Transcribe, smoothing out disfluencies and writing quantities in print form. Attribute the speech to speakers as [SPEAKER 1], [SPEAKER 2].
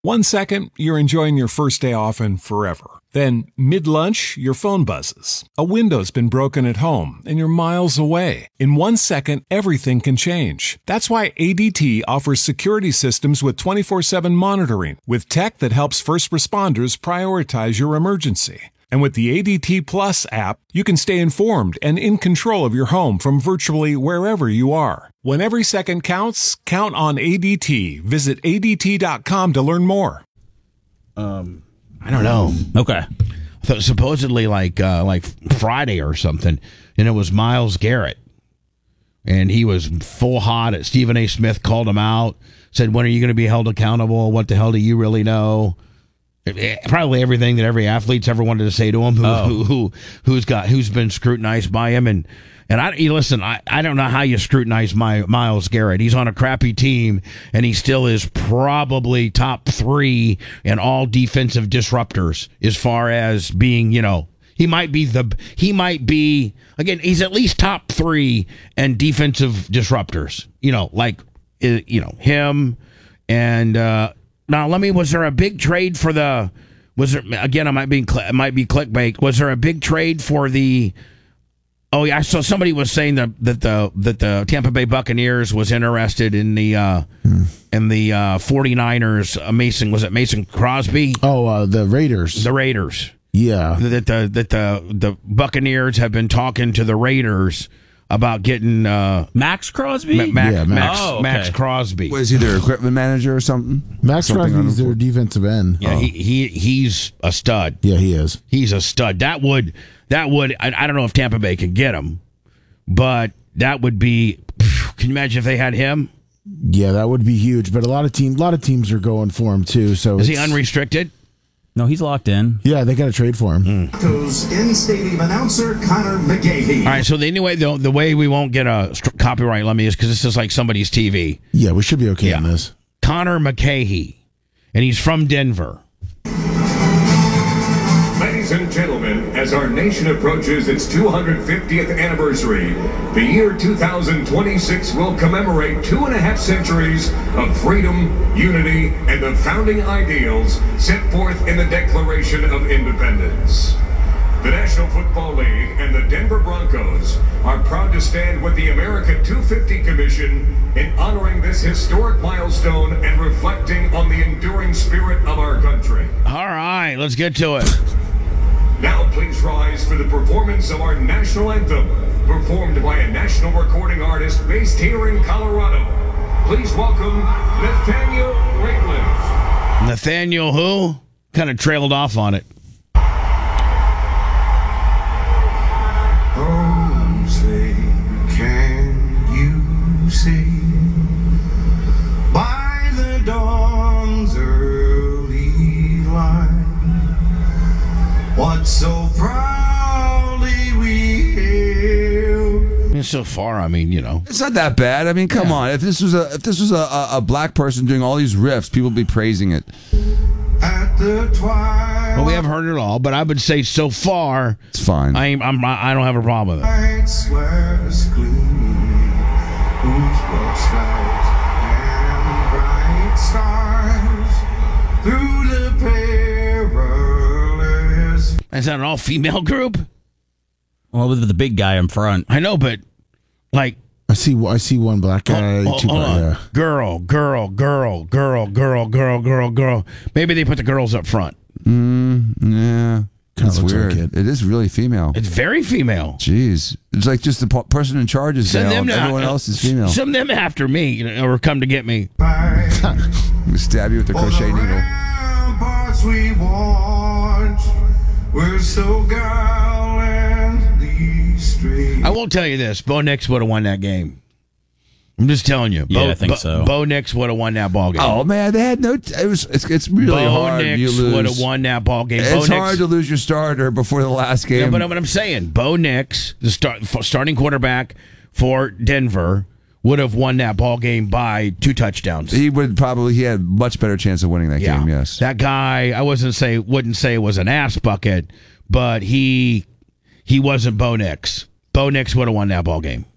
[SPEAKER 1] 1 second, you're enjoying your first day off and forever. Then, mid-lunch, your phone buzzes. A window's been broken at home, and you're miles away. In 1 second, everything can change. That's why ADT offers security systems with 24/7 monitoring, with tech that helps first responders prioritize your emergency. And with the ADT Plus app, you can stay informed and in control of your home from virtually wherever you are. When every second counts, count on ADT. Visit ADT.com to learn more.
[SPEAKER 2] I don't know.
[SPEAKER 3] Okay.
[SPEAKER 2] Supposedly like Friday or something, and it was Myles Garrett. And he was full hot at Stephen A. Smith, called him out, said, when are you going to be held accountable? What the hell do you really know? Probably everything that every athlete's ever wanted to say to him who's been scrutinized by him. And I don't know how you scrutinize Myles Garrett. He's on a crappy team, and he still is probably top 3 in all defensive disruptors as far as being, he might be again, he's at least top 3 in defensive disruptors, him and, now, was there a big trade for again, it might be clickbait. Was there a big trade for I saw somebody was saying that the Tampa Bay Buccaneers was interested in the 49ers, was it Mason Crosby?
[SPEAKER 4] Oh, the Raiders.
[SPEAKER 2] The Raiders.
[SPEAKER 4] Yeah.
[SPEAKER 2] That the Buccaneers have been talking to the Raiders about getting
[SPEAKER 3] Max Crosby?
[SPEAKER 2] Max Crosby.
[SPEAKER 5] Was he their equipment manager or something?
[SPEAKER 4] Max Crosby's their defensive end.
[SPEAKER 2] Yeah, he's a stud.
[SPEAKER 4] Yeah, he is.
[SPEAKER 2] He's a stud. That would I don't know if Tampa Bay could get him, but that would be. Can you imagine if they had him?
[SPEAKER 4] Yeah, that would be huge. But a lot of teams are going for him too. So
[SPEAKER 2] is he unrestricted?
[SPEAKER 3] No, he's locked in.
[SPEAKER 4] Yeah, they got to trade for him.
[SPEAKER 6] In-stadium announcer Connor McGahey.
[SPEAKER 2] All right, so anyway, the way we won't get a copyright, Lemmy, is because this is like somebody's TV.
[SPEAKER 4] Yeah, we should be okay on this.
[SPEAKER 2] Connor McGahey, and he's from Denver.
[SPEAKER 7] Ladies and gentlemen, as our nation approaches its 250th anniversary, the year 2026 will commemorate 2.5 centuries of freedom, unity, and the founding ideals set forth in the Declaration of Independence. The National Football League and the Denver Broncos are proud to stand with the America 250 Commission in honoring this historic milestone and reflecting on the enduring spirit of our country.
[SPEAKER 2] All right, let's get to it.
[SPEAKER 7] Now please rise for the performance of our national anthem, performed by a national recording artist based here in Colorado. Please welcome Nathaniel Rateliff.
[SPEAKER 2] Nathaniel who? Kind of trailed off on it.
[SPEAKER 6] Oh, say, can you see by the dawn's early light what so proudly we hailed?
[SPEAKER 2] So far, I mean,
[SPEAKER 5] it's not that bad. I mean, come on. If this was a black person doing all these riffs, people would be praising it.
[SPEAKER 6] At the twilight.
[SPEAKER 2] Well, we haven't heard it all, but I would say so far,
[SPEAKER 5] it's fine.
[SPEAKER 2] I don't have a problem with it.
[SPEAKER 6] Lights gleaming, whose spotlights and bright stars through the perilous.
[SPEAKER 2] Is that an all-female group?
[SPEAKER 3] Well, with the big guy in front.
[SPEAKER 2] I know, but like
[SPEAKER 4] I see one black guy.
[SPEAKER 2] Girl. Maybe they put the girls up front.
[SPEAKER 5] Yeah. That's weird.
[SPEAKER 4] Like
[SPEAKER 5] it is really female.
[SPEAKER 2] It's very female.
[SPEAKER 5] Jeez. It's like just the person in charge is male. Everyone else is female.
[SPEAKER 2] Send them after me, or come to get me.
[SPEAKER 5] Stab you with the crochet needle.
[SPEAKER 6] Ramparts we watch, we're so gallantly straight.
[SPEAKER 2] I won't tell you this. Bo Nix would have won that game. I'm just telling you.
[SPEAKER 3] Yeah, I think so.
[SPEAKER 2] Bo Nix would have won that ball game.
[SPEAKER 5] Oh man, they had no. It's really hard.
[SPEAKER 2] Bo Nix would have won that ball game.
[SPEAKER 5] It's hard to lose your starter before the last game.
[SPEAKER 2] Yeah, but what I'm saying, Bo Nix, the starting quarterback for Denver, would have won that ball game by 2 touchdowns.
[SPEAKER 5] He had much better chance of winning that game. Yes,
[SPEAKER 2] that guy. I wouldn't say it was an ass bucket, but he wasn't Bo Nix. Bo Nix would have won that ball game.